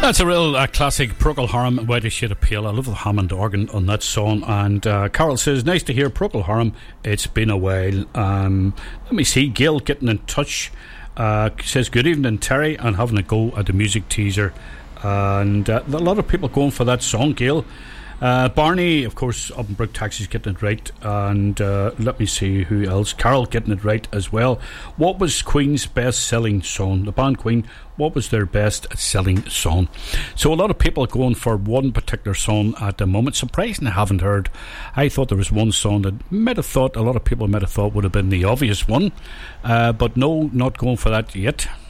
That's a real classic Procol Harum, Why Does Shade of Pale. I love the Hammond organ on that song. And Carol says, nice to hear Procol Harum. It's been a while. Let me see, Gail getting in touch. Says, good evening, Terry, and having a go at the music teaser. And a lot of people going for that song, Gail. Barney, of course, up in Brook Taxis, getting it right. And let me see who else. Carol getting it right as well. What was Queen's best-selling song? The band Queen, what was their best-selling song? So a lot of people going for one particular song at the moment. Surprisingly, I haven't heard. I thought there was one song that a lot of people might have thought would have been the obvious one. But no, not going for that yet.